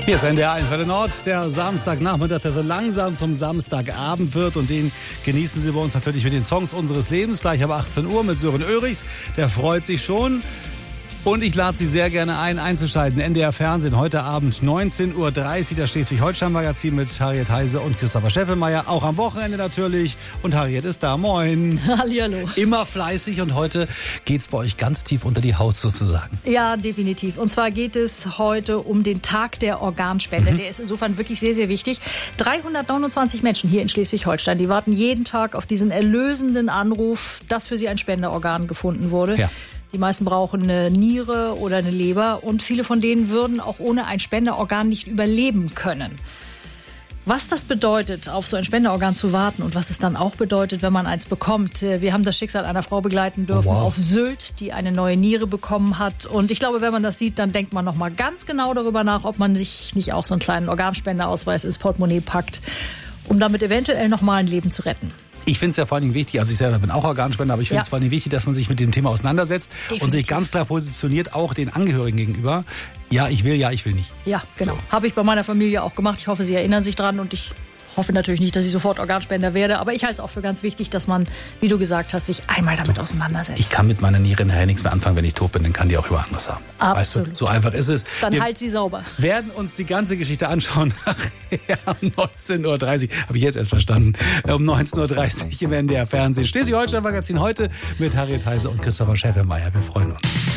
Hier ist NDR1 Welle Nord, der Samstagnachmittag, der so langsam zum Samstagabend wird. Und den genießen Sie bei uns natürlich mit den Songs unseres Lebens. Gleich ab 18 Uhr mit Sören Oehrichs. Der freut sich schon. Und ich lade Sie sehr gerne ein, einzuschalten. NDR Fernsehen, heute Abend 19.30 Uhr, das Schleswig-Holstein-Magazin mit Harriet Heise und Christopher Scheffelmeier. Auch am Wochenende natürlich. Und Harriet ist da. Moin. Hallihallo. Immer fleißig und heute geht's bei euch ganz tief unter die Haut sozusagen. Ja, definitiv. Und zwar geht es heute um den Tag der Organspende. Der ist insofern wirklich sehr, sehr wichtig. 329 Menschen hier in Schleswig-Holstein, die warten jeden Tag auf diesen erlösenden Anruf, dass für sie ein Spenderorgan gefunden wurde. Ja. Die meisten brauchen eine Niere oder eine Leber und viele von denen würden auch ohne ein Spenderorgan nicht überleben können. Was das bedeutet, auf so ein Spenderorgan zu warten und was es dann auch bedeutet, wenn man eins bekommt. Wir haben das Schicksal einer Frau begleiten dürfen auf Sylt, die eine neue Niere bekommen hat. Und ich glaube, wenn man das sieht, dann denkt man noch mal ganz genau darüber nach, ob man sich nicht auch so einen kleinen Organspenderausweis ins Portemonnaie packt, um damit eventuell noch mal ein Leben zu retten. Ich finde es ja vor allem wichtig, also ich selber bin auch Organspender, aber ich finde es vor allem wichtig, dass man sich mit dem Thema auseinandersetzt und sich ganz klar positioniert, auch den Angehörigen gegenüber. Ja, ich will nicht. Ja, genau. So. Habe ich bei meiner Familie auch gemacht. Ich hoffe, Sie erinnern sich dran und ich hoffe natürlich nicht, dass ich sofort Organspender werde, aber ich halte es auch für ganz wichtig, dass man, wie du gesagt hast, sich einmal damit auseinandersetzt. Ich kann mit meiner Niere nachher nichts mehr anfangen, wenn ich tot bin, dann kann die auch über anderes haben. Absolut. Weißt du, so einfach ist es. Dann halt sie sauber. Wir werden uns die ganze Geschichte anschauen nachher um 19.30 Uhr. Habe ich jetzt erst verstanden. Um 19.30 Uhr im NDR Fernsehen. Schleswig-Holstein-Magazin heute mit Harriet Heise und Christopher Scheffelmeier. Wir freuen uns.